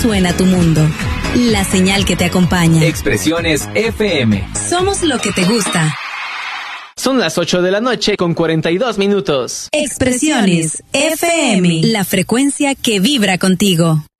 suena tu mundo. La señal que te acompaña. Expresiones FM. Somos lo que te gusta. Son las 8 de la noche con 42 minutos. Expresiones FM. La frecuencia que vibra contigo.